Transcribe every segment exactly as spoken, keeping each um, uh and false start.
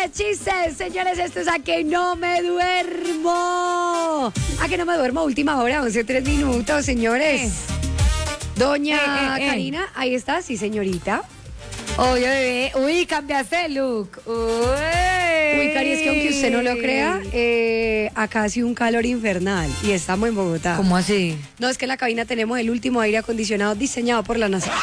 más chistes, señores. Esto es A Que No Me Duermo. A Que No Me Duermo, última hora, once tres minutos, señores. Doña Eh, eh, eh. Karina, ahí está, sí, señorita. Oye, bebé. Uy, cambiaste de look. Uy. Uy, Cari, es que aunque usted no lo crea, eh, acá hace un calor infernal y estamos en Bogotá. ¿Cómo así? No, es que en la cabina tenemos el último aire acondicionado diseñado por la NASA.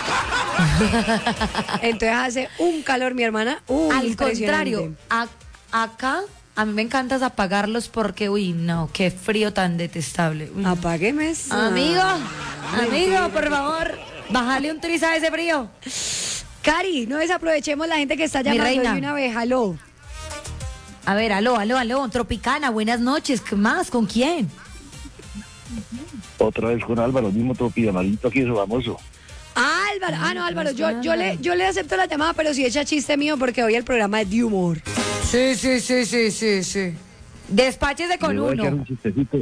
Entonces hace un calor, mi hermana. Uy, Al impresionante. contrario, a- acá a mí me encanta es apagarlos porque, uy, no, qué frío tan detestable. Uy, no. Apágueme eso. Amigo, mentira. amigo, por favor, bájale un tris a ese frío. Cari, no desaprovechemos la gente que está Mi llamando reina. de una vez. Aló. A ver, aló, aló, aló, Tropicana, buenas noches. ¿Qué más? ¿Con quién? Otra vez con Álvaro, mismo Tropi, maldito aquí, eso famoso. Álvaro. Ah, no, Álvaro. Yo, yo, le, yo le acepto la llamada, pero si echa chiste mío porque hoy el programa es de humor. Sí, sí, sí, sí, sí, sí. Despáchese con Le voy a echar uno. un chistecito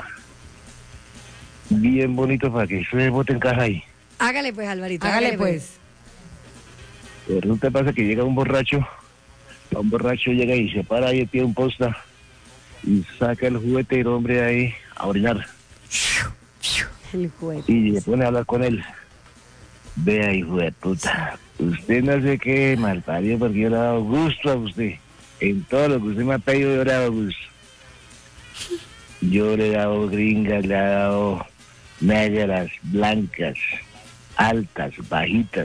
bien bonito para que se bote en caja ahí. Hágale pues, Alvarito. Hágale pues. Pero resulta pasa que llega un borracho, un borracho llega y se para ahí en pie de un posta y saca el juguete del hombre ahí a orinar El juez. y le pone a hablar con él. Vea, hijo de puta, usted no sé qué malparido porque yo le he dado gusto a usted. En todo lo que usted me ha pedido yo le he dado gusto. Yo le he dado gringas, le he dado negras, blancas, altas, bajitas.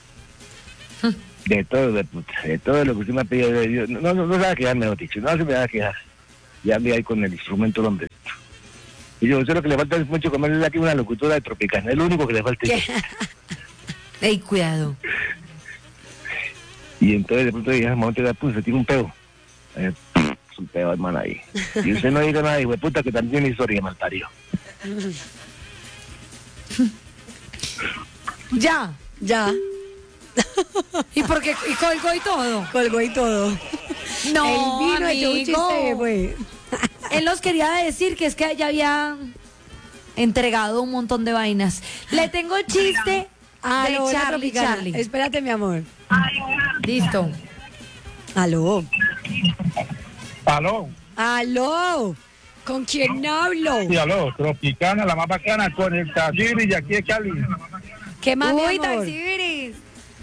De todo, de puta, de todo lo que usted me ha pedido. Yo, no, no, no se va a quedar, mejor dicho, no se me va a quedar. Ya ande ahí con el instrumento el hombre. Y yo, eso lo que le falta es mucho comer, es aquí una locutora de Tropicana, es lo único que le falta. Ey, cuidado. Y entonces de pronto dije, momento de pues, se tiene un pedo. Eh, es un pedo, hermano, ahí. Y usted no diga nada, hijo de puta, que también tiene historia, malparido. Ya. Ya, ¿Y por qué? ¿Y colgó y todo? colgó y todo. No, El vino echó un amigo. chiste, güey. Él nos quería decir que es que ya había entregado un montón de vainas. Le tengo el chiste Ah, de no, hola, Charlie Tropicana. Charlie. Espérate, mi amor. Listo. Aló. Aló, Aló. ¿Con quién hablo? sí, aló, Tropicana, la más bacana, con el Tajiri y aquí de Cali. ¿Qué más, mi Uy, amor? Taxibiris.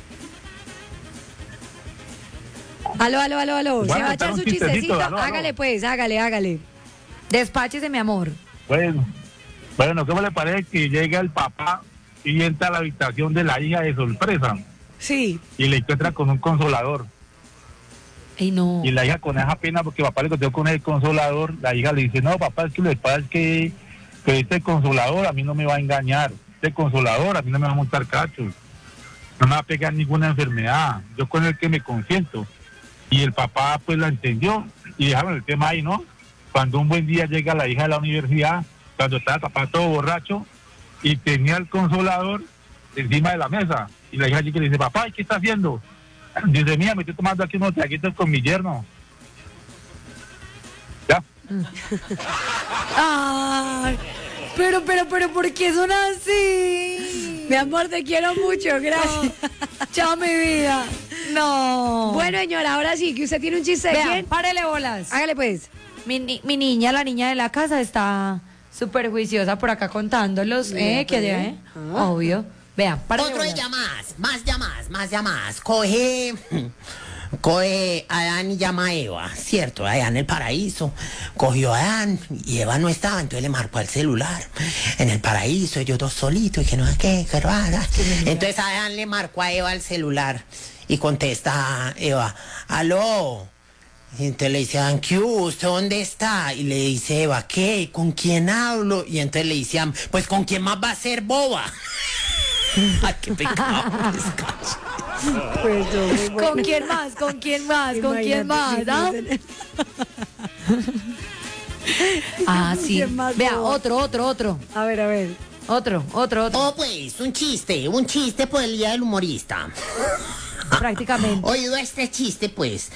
Aló, aló, aló, aló. Bueno, ¿Se va a está echar un su chistecito, chistecito? aló, aló. Hágale pues, hágale, hágale. Despáchese, mi amor. Bueno, bueno, ¿cómo le parece que llega el papá y entra a la habitación de la hija de sorpresa Sí. y le encuentra con un consolador? Ey, no. Y la hija con esa pena porque papá le contó con el consolador, la hija le dice, no, papá, es que lo que pasa es que, que este consolador a mí no me va a engañar, este consolador a mí no me va a montar cachos, no me va a pegar ninguna enfermedad, yo con el que me consiento. Y el papá pues la entendió y dejaron el tema ahí, ¿no? Cuando un buen día llega la hija de la universidad, cuando estaba el papá todo borracho y tenía el consolador encima de la mesa, y la hija chica le dice, papá, ¿qué está haciendo? Dice, mía, me estoy tomando aquí unos traguitos con mi yerno. ¿Ya? Ay, pero, pero, pero, ¿por qué son así? Mi amor, te quiero mucho, gracias. Chao, mi vida. No. Bueno, señora, ahora sí, que usted tiene un chiste de Vean, quién. párele bolas. Hágale pues. Mi, ni- mi niña, la niña de la casa, está súper juiciosa por acá contándolos. Mira, ¿Eh? Que pues. ¿eh? Ah. Obvio. Vean, párele Otro bolas. llamadas, más llamadas, más llamadas. Coge, coge Adán y llama a Eva, cierto, allá en el paraíso. Cogió a Adán y Eva no estaba, entonces le marcó al celular. En el paraíso, ellos dos solitos y que no sé qué, que rara. Entonces Adán le marcó a Eva al celular y contesta Eva, aló. Y entonces le dice, Adán, ¿qué hubo? ¿Usted dónde está? Y le dice Eva, ¿qué? ¿Con quién hablo? Y entonces le dice, Adán, pues ¿con quién más va a ser boba? Ay, qué pecado. Pues yo muy bueno. ¿Con quién más? ¿Con quién más? ¿Con quién más? Imagínate, ¿Ah? Ah, sí. ¿Quién más, Vea, boba? otro, otro, otro. A ver, a ver. Otro, otro, otro. Oh, pues, un chiste, un chiste por el día del humorista. Prácticamente. Oído este chiste, pues.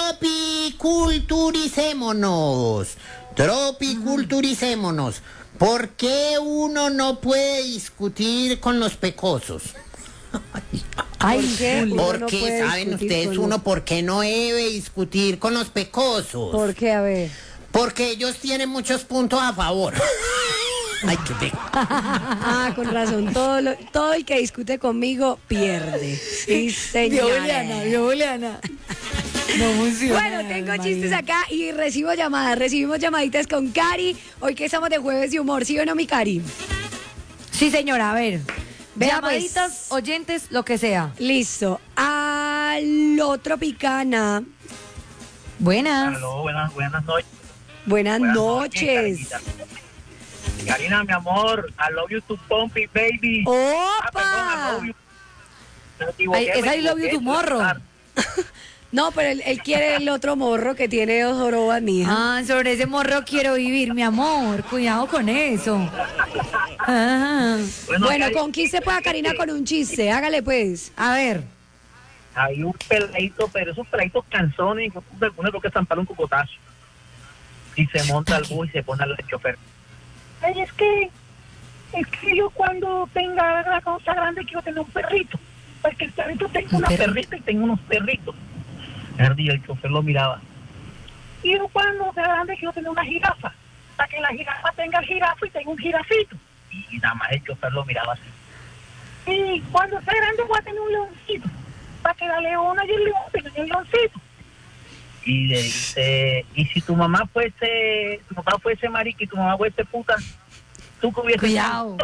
Tropiculturicémonos. Tropiculturicémonos. ¿Por qué uno no puede discutir con los pecosos? Ay, ¿Por qué? Uno no Porque, puede ¿saben discutir ustedes con uno los- por qué no debe discutir con los pecosos? ¿Por qué? A ver. Porque ellos tienen muchos puntos a favor. Ay, qué pe... Ah, con razón. Todo, lo- todo el que discute conmigo pierde. Sí, señor. Vio Juliana, vio Juliana. No funciona. Bueno, tengo María. chistes acá y recibo llamadas. Recibimos llamaditas con Cari. Hoy que estamos de jueves de humor, ¿sí o no, mi Cari? Sí, señora, a ver. Vea, Llamaditas, pues. oyentes, lo que sea. Listo. Aló, Tropicana. Buenas. Aló, buenas, buenas noches. Buenas Buenas noches. Karinita. Karina, mi amor, I love you to Pompey, baby. Ah, perdón, I love ¡Opa! you. Me equivoqué, Ay, me esa I love you equivoqué, to morro. claro. No, pero él, él quiere el otro morro que tiene dos jorobas, mija. Ah, sobre ese morro quiero vivir, mi amor. Cuidado con eso. Ah, Bueno, Cari, conquiste pues a Karina con un chiste. Hágale pues. a ver. Hay un peladito, pero esos peladitos canzones, algunos creo que están para un cocotazo. Y se monta al bus y se pone al chofer. Ay, es que, es que yo cuando tenga la cosa grande quiero tener un perrito. Porque el perrito tengo ¿Un una perro? perrita y tengo unos perritos. El día el chofer lo miraba. Y yo cuando sea grande quiero tener una jirafa. Para que la jirafa tenga el jirafa y tenga un jirafito. Y nada más el chofer lo miraba así. Y cuando sea grande voy a tener un leoncito. Para que la leona y el león tengan el leoncito. Y le dice, y si tu mamá fuese, tu papá fuese marica y tu mamá fuese puta, tú que hubieses... Cuidado.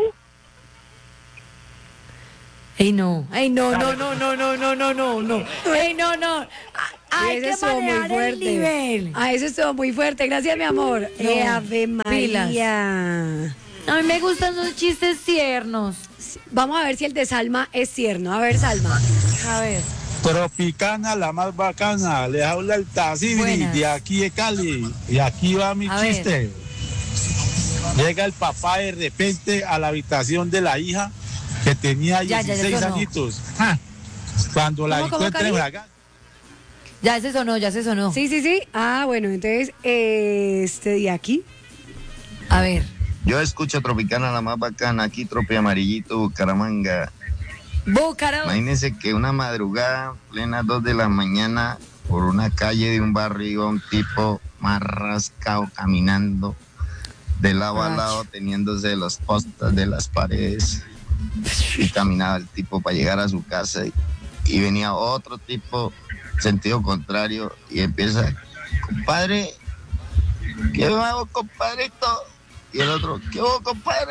Ey, no. Ey, no, no, no, no, no, no, no, no, no. Ey, no, no. Ah, Hay Ese que estuvo muy manejar el fuerte. nivel. Ah, eso estuvo muy fuerte. Gracias, mi amor. No, Eh, Ave pilas. María. A mí me gustan los chistes tiernos. Vamos a ver si el de Salma es tierno. A ver, Salma. A ver. Tropicana, la más bacana. Les habla el Taziri Buenas. de aquí de Cali. Y aquí va mi A ver. chiste. Llega el papá de repente a la habitación de la hija que tenía Ya, ya, ya dieciséis sonó. añitos. Ja. Cuando la ¿Cómo, cómo, encuentra Cari? en la casa. Ya se sonó, ya se sonó. Sí, sí, sí. Ah, bueno, entonces, eh, este de aquí. A ver. Yo escucho Tropicana, la más bacana, aquí Tropi Amarillito, Bucaramanga. Búcaro. Imagínense que una madrugada, plena dos de la mañana, por una calle de un barrio iba un tipo más rascado caminando de lado a Ay. lado, teniéndose los postes de las paredes. Y caminaba el tipo para llegar a su casa y, y venía otro tipo, sentido contrario, y empieza, compadre, ¿qué hago, compadrito? Y el otro, ¿qué hago, compadre?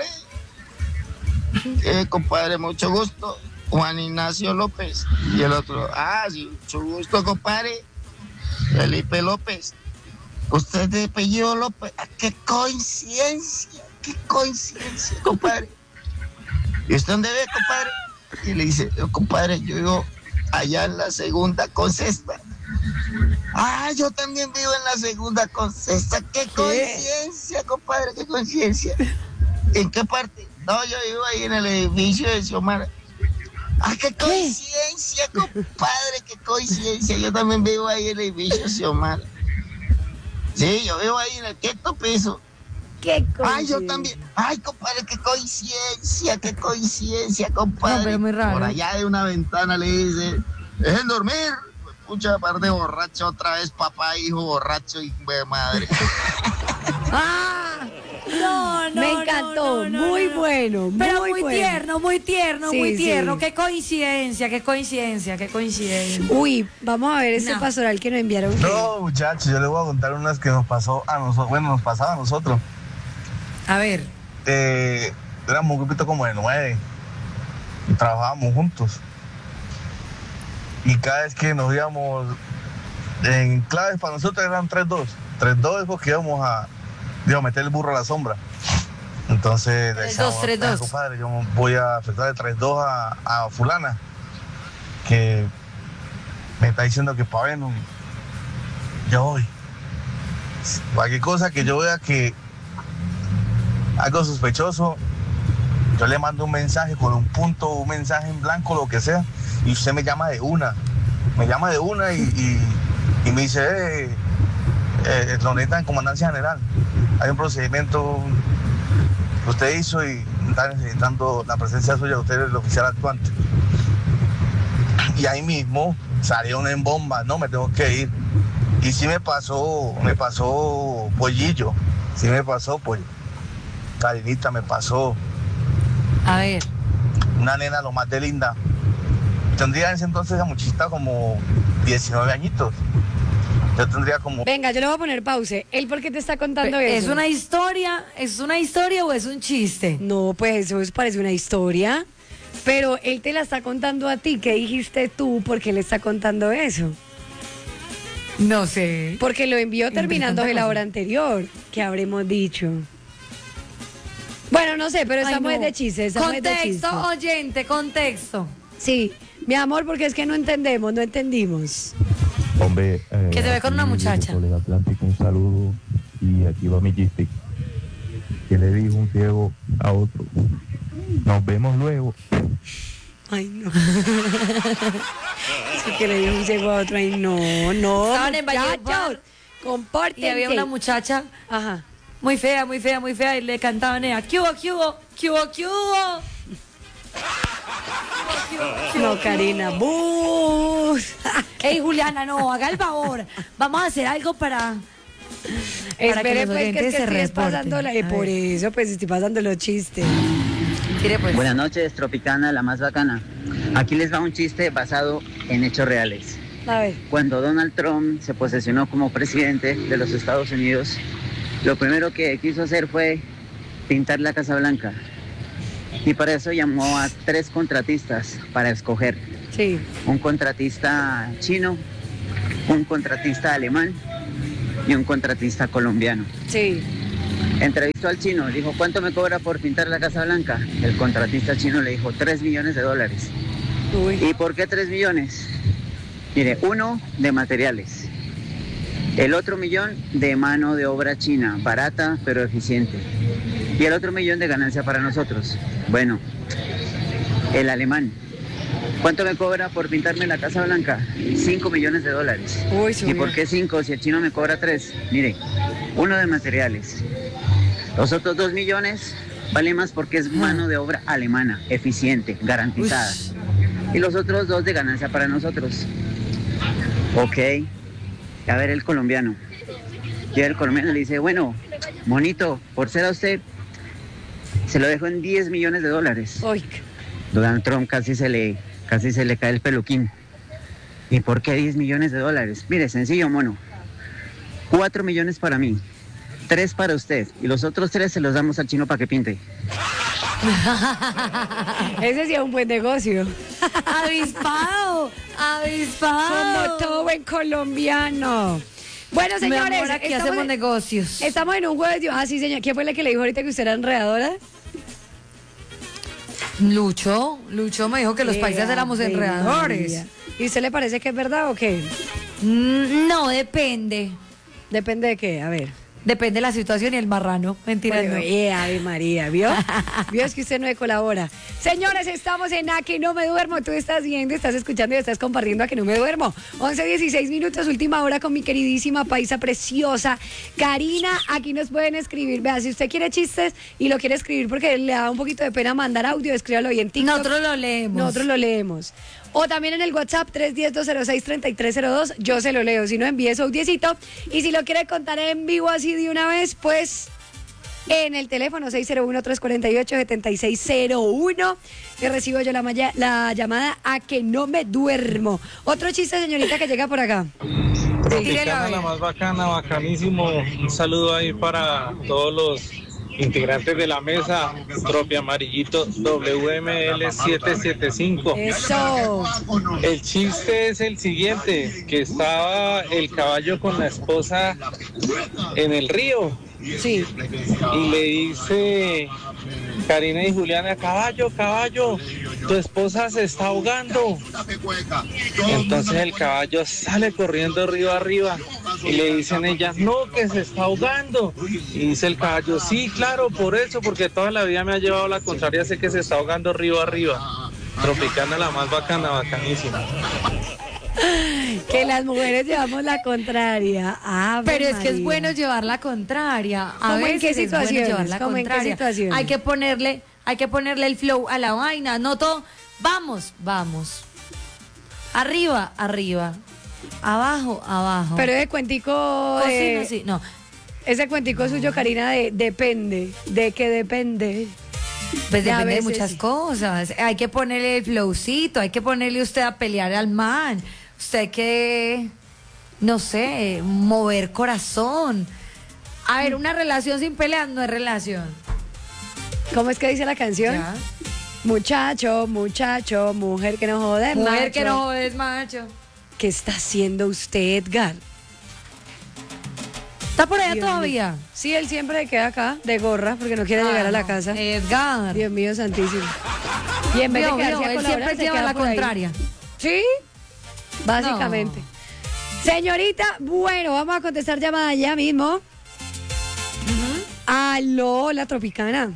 ¿Qué, compadre? Mucho gusto. Juan Ignacio López. Y el otro, ah, sí, mucho gusto, compadre. Felipe López. Usted es de apellido López. Ah, qué coincidencia, qué coincidencia, compadre. ¿Y usted dónde ve, compadre? Y le dice, compadre, yo vivo allá en la segunda con cesta. Ah, yo también vivo en la segunda con cesta. Qué coincidencia, compadre, qué coincidencia. ¿En qué parte? No, yo vivo ahí en el edificio de Xiomara. Ah, qué coincidencia, compadre, qué coincidencia. Yo también vivo ahí en el edificio de Xiomara. Sí, yo vivo ahí en el quinto piso. ¿Qué cosa? Ay, yo también. Ay, compadre, qué coincidencia, qué coincidencia, compadre. No, pero muy raro. Por allá de una ventana le dice, dejen dormir. Pucha, par de borracho otra vez, papá, hijo, borracho y de madre. ¡Ah! No, no. Me no, encantó. no, no, Muy no, no. bueno, Pero muy muy, bueno. tierno, muy tierno, Sí, muy tierno. sí. Qué coincidencia, qué coincidencia, qué coincidencia. Uy, vamos a ver este No. pastoral que nos enviaron. No, muchachos, yo les voy a contar unas que nos pasó a nosotros, bueno, nos pasaba a nosotros. A ver. Eh, éramos un grupito como de nueve y trabajábamos juntos. Y cada vez que nos íbamos en claves para nosotros eran tres dos. tres dos es porque íbamos a, digo, meter el burro a la sombra. Entonces, le tres decíamos, dos, tres "Venga, dos". compadre, yo voy a afectar de tres dos a, a fulana, que me está diciendo que para Venom, yo voy. Cualquier cosa que yo vea que algo sospechoso, yo le mando un mensaje con un punto, un mensaje en blanco, lo que sea, y usted me llama de una, me llama de una y, y, y me dice, eh, eh, lo necesitan en comandancia general, hay un procedimiento que usted hizo y está necesitando la presencia suya, usted es el oficial actuante. y ahí mismo salieron en bomba, no, me tengo que ir. Y sí me pasó, me pasó Pollillo, sí me pasó, pues, Karinita, me pasó. A ver. Una nena lo más de linda. Tendría en ese entonces esa muchita como diecinueve añitos. Yo tendría como... Venga, yo le voy a poner pause. ¿Él por qué te está contando ¿Es eso? una historia? ¿Es una historia o es un chiste? No, pues eso parece una historia. Pero él te la está contando a ti. ¿Qué dijiste tú? ¿Por qué le está contando eso? No sé. Porque lo envió terminando tanta de la cosa. hora anterior. ¿Qué habremos dicho? Bueno, no sé, pero Ay, estamos no. de chistes. Estamos de Contexto, chistes. oyente, contexto. Sí, mi amor, porque es que no entendemos, no entendimos. Hombre, eh, Que se ve con una aquí muchacha. desde Colega Atlántico, un saludo y aquí va mi chiste. Que le dijo un ciego a otro, nos vemos luego. Ay, no. Sí que le dio un ciego a otro. Ay, no, no. Estaban en muchachos, Valledupar. compórtense. Y había una muchacha Ajá. muy fea, muy fea, muy fea y le cantaban ella, ¿qué hubo, qué hubo, qué hubo, qué hubo? No, Karina, bus. Ey, Juliana, no, haga el favor. Vamos a hacer algo para... Para que Espere, los pues, que, oyentes es que se estoy reporten. pasando la, eh, A por ver. eso, pues estoy pasando los chistes. Mire, pues. Buenas noches, Tropicana, la más bacana. Aquí les va un chiste basado en hechos reales. A ver. Cuando Donald Trump se posesionó como presidente de los Estados Unidos, lo primero que quiso hacer fue pintar la Casa Blanca. Y para eso llamó a tres contratistas para escoger. Sí. Un contratista chino, un contratista alemán y un contratista colombiano. Sí. Entrevistó al chino, dijo, ¿cuánto me cobra por pintar la Casa Blanca? El contratista chino le dijo, tres millones de dólares. Uy. ¿Y por qué tres millones? Mire, uno de materiales, el otro millón de mano de obra china, barata pero eficiente, y el otro millón de ganancia para nosotros. Bueno, el alemán, ¿cuánto me cobra por pintarme la Casa Blanca? Cinco millones de dólares. Uy, ¿Y subió. por qué cinco si el chino me cobra tres? Mire, uno de materiales, los otros dos millones vale más porque es mano de obra alemana, eficiente, garantizada. Y los otros dos de ganancia para nosotros. Ok. A ver el colombiano. Y el colombiano le dice, bueno, monito, por ser a usted, se lo dejo en diez millones de dólares. Uy. Donald Trump casi se le, casi se le cae el peluquín. ¿Y por qué diez millones de dólares? Mire, sencillo, mono. cuatro millones para mí, tres para usted, y los otros tres se los damos al chino para que pinte. Ese sí es un buen negocio. Avispado, avispado. Como todo buen colombiano. Bueno, Mi señores, amor, aquí estamos, hacemos negocios. estamos en un jueves de... Ah, sí, señor. ¿Quién fue la que le dijo ahorita que usted era enredadora? Lucho, Lucho me dijo que los Qué países éramos Ave enredadores. María. ¿Y a usted le parece que es verdad o qué? Mm, No, depende. Depende de qué, a ver. Depende de la situación y el marrano. Mentira, Bueno, no. eh, Ave María, ¿vio? ¿Vio? Es que usted no me colabora. Señores, estamos en A Que No Me Duermo. Tú estás viendo, estás escuchando y estás compartiendo A Que No Me Duermo. once dieciséis minutos, última hora con mi queridísima paisa preciosa, Karina. Aquí nos pueden escribir. Vea, si usted quiere chistes y lo quiere escribir porque le da un poquito de pena mandar audio, escríbalo ahí en TikTok. Nosotros lo leemos. Nosotros lo leemos. O también en el WhatsApp tres uno cero, dos cero seis, tres tres cero dos. Yo se lo leo. Si no, envíe su audiecito. Y si lo quiere contar en vivo así de una vez, pues en el teléfono seis cero uno, tres cuatro ocho, siete seis cero uno. Que recibo yo la, malla- la llamada A Que No Me Duermo. Otro chiste, señorita, que llega por acá. Tírelo, a Tropicana, ver. la más bacana, bacanísimo. Un saludo ahí para todos los integrantes de la mesa. Tropia Amarillito W M L setecientos setenta y cinco. Eso. El chiste es el siguiente, que estaba el caballo con la esposa en el río. Sí. Y le dice Karina y Juliana, caballo, caballo, tu esposa se está ahogando. Entonces el caballo sale corriendo río arriba y le dicen ellas, no, que se está ahogando. Y dice el caballo, sí, claro, por eso, porque toda la vida me ha llevado la contraria, sé que se está ahogando río arriba. Tropicana, la más bacana, bacanísima. Que las mujeres llevamos la contraria. Ave Pero es que es María. bueno llevar la contraria. A ¿Cómo en veces qué es bueno situaciones? llevar la ¿Cómo en qué contraria. situaciones? Hay que ponerle, hay que ponerle el flow a la vaina, no todo. Vamos, vamos. Arriba, arriba. Abajo, abajo. Pero ese cuentico de... Cocina, sí, no. Ese cuentico suyo, Karina, de depende. ¿De qué depende? Pues De a depende de veces muchas sí. cosas. Hay que ponerle el flowcito, hay que ponerle usted a pelear al man. Usted hay que, no sé, mover corazón. A ver, una relación sin peleas no es relación. ¿Cómo es que dice la canción? Ya. Muchacho, muchacho, mujer que no jode, Mujer macho. que no jodes, macho. ¿Qué está haciendo usted, Edgar? ¿Está por allá Dios todavía? mío. Sí, él siempre queda acá, de gorra, porque no quiere Ah, llegar a la no. casa. Edgar. Dios mío, santísimo. Y en vez Vio, de quedarse vio, a él colaborar, siempre se lleva queda la por ahí. contraria. Sí, básicamente. Señorita, bueno, vamos a contestar llamada ya mismo. Aló, la Tropicana.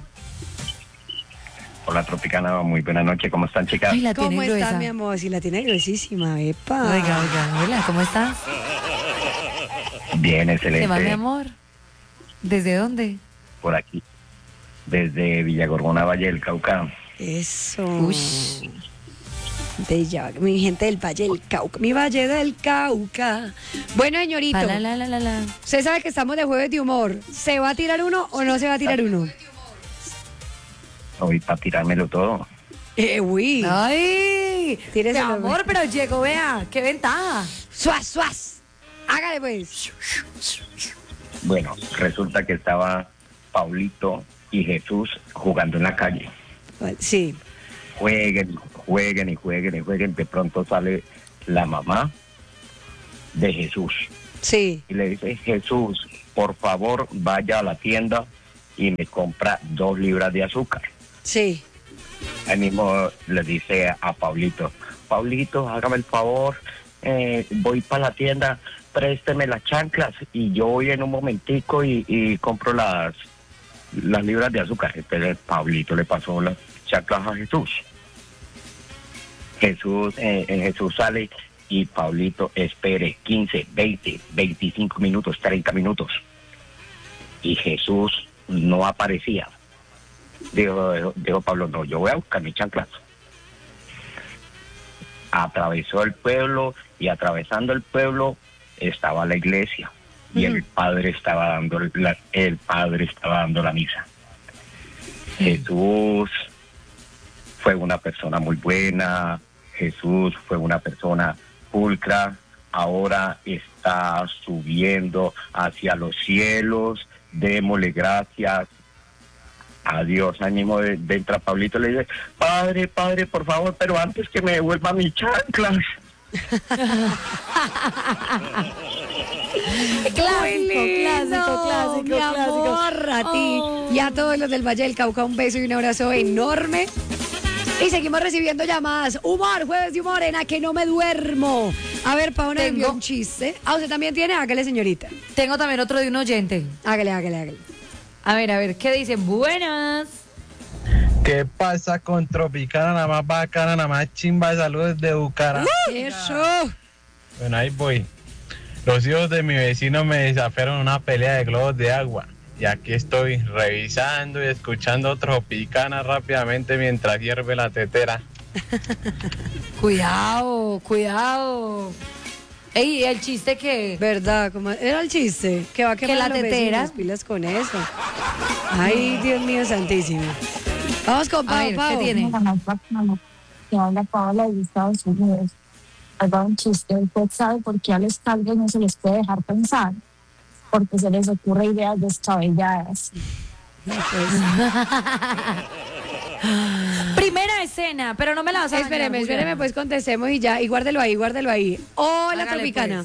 Hola Tropicana, muy buena noche, ¿cómo están chicas? Ay, la ¿Cómo tiene está, gruesa. mi amor? Si la tiene gruesísima, epa. Oiga, oiga, hola, ¿cómo estás? Bien, ¿Qué excelente. va, mi amor? ¿Desde dónde? Por aquí, desde Villagorgona, Valle del Cauca. Eso. Ush. De ya, mi gente del Valle del Cauca. Mi Valle del Cauca. Bueno, señorito. Pa, la, la, la, la, la. Usted sabe que estamos de jueves de humor. ¿Se va a tirar uno o no se va a tirar uno? Hoy para tirármelo todo. Eh, uy. Ay, mi Tíreselo, amor, pero llegó, vea, qué ventaja. Suaz, suaz. Hágale pues. Bueno, resulta que estaba Paulito y Jesús jugando en la calle. Sí. Jueguen, jueguen y jueguen y jueguen. De pronto sale la mamá de Jesús. Sí. Y le dice, Jesús, por favor, vaya a la tienda y me compra dos libras de azúcar. Sí. Ahí mismo le dice a Paulito, Paulito, hágame el favor, eh, voy para la tienda, présteme las chanclas y yo voy en un momentico y, y compro las, las libras de azúcar. Entonces Paulito le pasó las chanclas a Jesús. Jesús, eh, eh, Jesús sale y Paulito espere quince, veinte, veinticinco minutos, treinta minutos. Y Jesús no aparecía. Dijo, dijo, dijo Pablo, no, yo voy a buscar mis chanclas. Atravesó el pueblo y atravesando el pueblo estaba la iglesia y el padre estaba dando la, el padre estaba dando la misa. Jesús fue una persona muy buena, Jesús fue una persona pulcra, ahora está subiendo hacia los cielos, démosle gracias a Dios. Ánimo de, de entrar Pablito, le dice, padre, padre, por favor, pero antes que me devuelva mis chanclas. Clásico, clásico, clásico, mi clásico. amor, a ti Oh. y a todos los del Valle del Cauca un beso y un abrazo enorme. Y seguimos recibiendo llamadas. Humor, jueves de humor en A Que No Me Duermo. A ver, Paola, Tengo- envió un chiste. Ah, ¿usted también tiene? Hágale, señorita. Tengo también otro de un oyente. Hágale, hágale, hágale. A ver, a ver, ¿qué dicen? Buenas. ¿Qué pasa con Tropicana, nada más bacana, nada más chimba? Saludos de Bucaramanga. Eso. Bueno, ahí voy. Los hijos de mi vecino me desafiaron una pelea de globos de agua. Y aquí estoy revisando y escuchando Tropicana rápidamente mientras hierve la tetera. Cuidado, cuidado. Ey, el chiste que... ¿Verdad? ¿Cómo era el chiste? Que va a quemar Que la a los tetera. vecinos, pilas con eso. Ay, Dios mío santísimo. Vamos con A Pau, ver, Pau. ¿qué tiene? Que habla Paola de Estados Unidos. Haga un chiste. ¿Usted sabe por qué a los calvos no se les puede dejar pensar? Porque se les ocurre ideas descabelladas. Primera escena, pero no me la vas a dañar, Espéreme, Julián. espéreme, pues contestemos y ya. Y guárdelo ahí, guárdelo ahí. Hola, Hágale, Tropicana.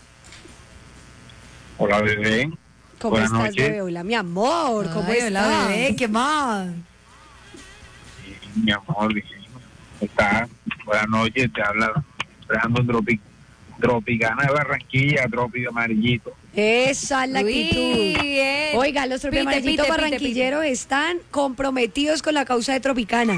pues. Hola, bebé. ¿Cómo Buenas estás, noches. bebé? Hola, mi amor. ¿Cómo Ay, estás? hola, bebé, ¿qué más? Mi amor, está. Buenas noches, te habla Fernando Tropic, Tropicana de Barranquilla, Tropi amarillito. Esa es la Uy, actitud. bien. Oiga, los Pite, tropiamarillitos pite, pite, barranquilleros están comprometidos con la causa de Tropicana.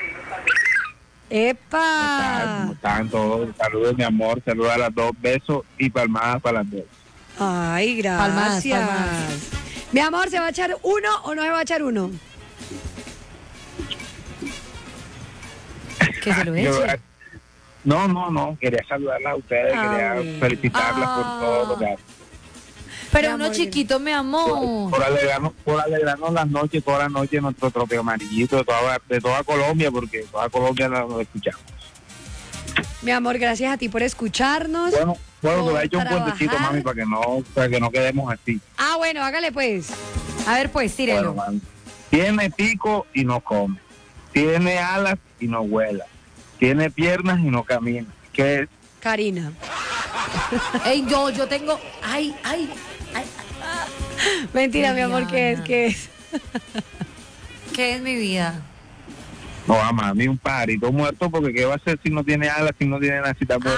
¡Epa! ¿Cómo están todos? Saludos, mi amor. Saludos a las dos. Besos y palmadas para las dos. Ay, gracias. Palmadas, palmadas. Mi amor, ¿se va a echar uno o no se va a echar uno? Que se lo Yo, eche. No, no, no, quería saludarlas a ustedes, Ah, quería bien. felicitarlas Ah. por todo lo que hacen. Pero Mi uno amor, chiquito, mi amor. Por alegrarnos, por alegrarnos las noches, todas las noches, nuestro tropeo amarillito de toda, de toda Colombia, porque toda Colombia nos lo escuchamos. Mi amor, gracias a ti por escucharnos. Bueno, bueno, por te ha hecho un puentecito, trabajar. mami, para que no, para que no quedemos así. Ah, bueno, hágale pues. A ver, pues, tírelo. Bueno, mami. Tiene pico y no come. Tiene alas y no vuela. Tiene piernas y no camina. ¿Qué es? Karina. Ey, yo, yo tengo. Ay, ay, ay. Mentira, mi amor, ¿qué es? ¿Qué es? ¿Qué es mi vida? No, a mami, un pajarito muerto, porque ¿qué va a hacer si no tiene alas, si no tiene nada, si está muerto?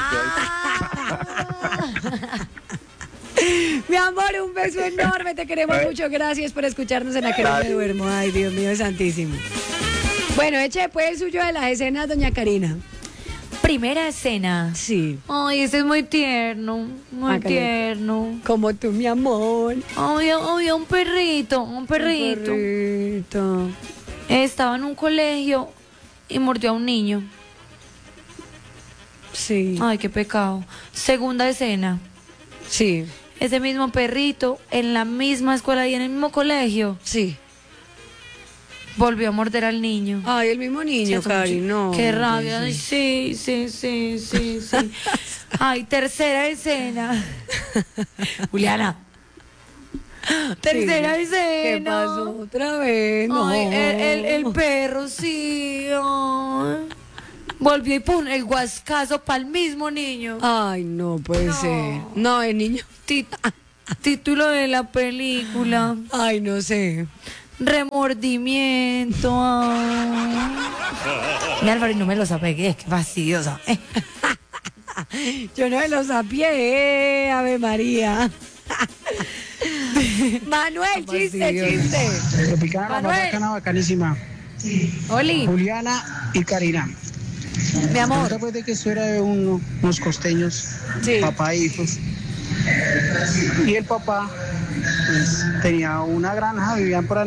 Mi amor, un beso enorme, te queremos Ay. mucho. Gracias por escucharnos en Aquel Me Gracias. Duermo. Ay, Dios mío, santísimo. Bueno, eche pues el suyo de las escenas, doña Karina. Primera escena. Sí. Ay, ese es muy tierno, muy Hágale. tierno. Como tú, mi amor. Ay, ay, un perrito, un perrito. Un perrito. Estaba en un colegio y mordió a un niño. Sí. Ay, qué pecado. Segunda escena. Sí. Ese mismo perrito en la misma escuela y en el mismo colegio Sí. volvió a morder al niño. Ay, el mismo niño, Sí, Cari, no. Qué rabia. Sí. Ay, sí, sí, sí, sí, sí. Ay, tercera escena. Juliana. Tercera Sí. escena. ¿Qué pasó otra vez? No. Ay, el, el, el perro, sí. Ay. Volvió y pum, el guascazo para el mismo niño. Ay, no puede No. ser. No, el niño. Ti- Título de la película. Ay, no sé. Remordimiento. Ay. Mi Álvaro, y no me lo apegué, qué fastidiosa. Eh. Yo no me lo sapié, Ave María. Manuel, chiste, chiste. Tropicana, Manuel. bacana, bacanísima. Oli, Juliana y Karina. mi amor. Después de que eso era de uno- unos costeños, Sí. papá e hijos. Y el papá pues, tenía una granja, vivían por ahí